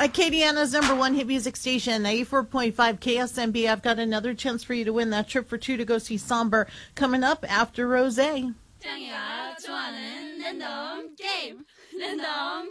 Acadiana's number one hit music station, 94.5 KSMB. I've got another chance for you to win that trip for two to go see Somber coming up after Rosé. 짱이가 좋아하는 랜덤 게임. 랜덤